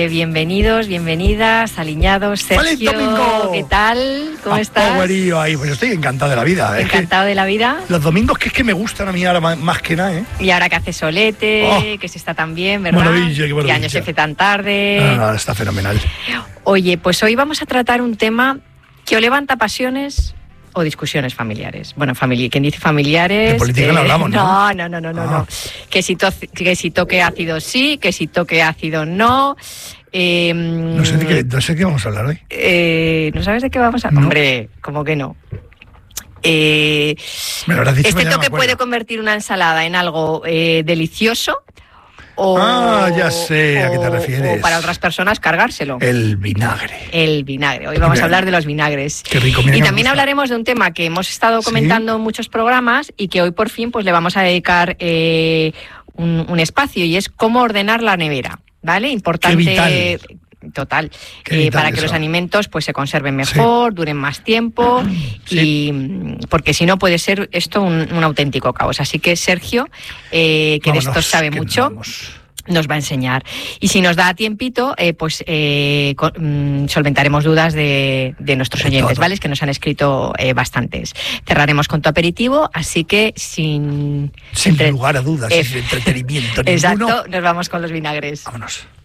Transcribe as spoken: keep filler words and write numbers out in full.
Bienvenidos, bienvenidas, aliñados, Sergio. ¡Feliz domingo! ¿Qué tal? ¿Cómo Ah, estás? Powerío ahí, pues estoy encantado de la vida. ¿Encantado es que de la vida? Los domingos que es que me gustan a mí ahora más, más que nada, ¿eh? Y ahora que hace solete, Oh, que se está tan bien, ¿verdad? Maravilla, qué maravilla. Que año se hace tan tarde. No, no, está fenomenal. Oye, pues hoy vamos a tratar un tema que o levanta pasiones o discusiones familiares. Bueno, famili- quien dice familiares... De política eh, no hablamos, ¿no? No, no, no, no, ah. no. Que si, to- que si toque ácido sí, que si toque ácido no... Eh, no, sé de qué, no sé de qué vamos a hablar hoy. Eh, ¿No sabes de qué vamos a hablar? No. Hombre, ¿cómo que no? Eh, Me lo habrás dicho, este ya no toque me acuerdo. puede convertir una ensalada en algo eh, delicioso o, ah, ya sé o, a qué te refieres. o para otras personas cargárselo. El vinagre. El vinagre. Hoy vamos a hablar de los vinagres. Qué rico. Mira, y también hablaremos de un tema que hemos estado comentando ¿Sí? en muchos programas y que hoy por fin pues le vamos a dedicar eh, un, un espacio, y es cómo ordenar la nevera, ¿vale? Importante. Qué vital. Total, Qué eh, para que eso. los alimentos pues se conserven mejor, sí. duren más tiempo, sí. y porque si no puede ser esto un, un auténtico caos. Así que Sergio, eh, que Vámonos, de esto sabe que mucho, nos, nos va a enseñar. Y si nos da tiempito, eh, pues eh, con, mm, solventaremos dudas de, de nuestros de oyentes, todo. ¿Vale? Que nos han escrito eh, bastantes. Cerraremos con tu aperitivo, así que sin... Sin entre... lugar a dudas, eh, sin entretenimiento Exacto, ninguno. nos vamos con los vinagres. Vámonos.